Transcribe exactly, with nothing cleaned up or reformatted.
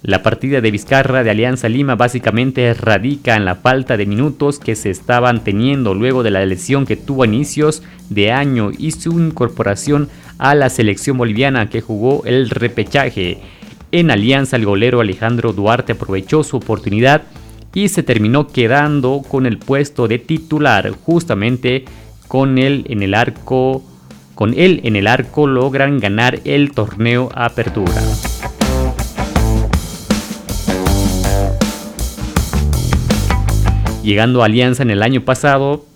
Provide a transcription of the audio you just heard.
La partida de Vizcarra de Alianza Lima básicamente radica en la falta de minutos que se estaban teniendo luego de la lesión que tuvo a inicios de año y su incorporación a la selección boliviana que jugó el repechaje. En Alianza, el golero Alejandro Duarte aprovechó su oportunidad y se terminó quedando con el puesto de titular. Justamente con él en el arco, con él en el arco logran ganar el torneo Apertura. Llegando a Alianza en el año pasado,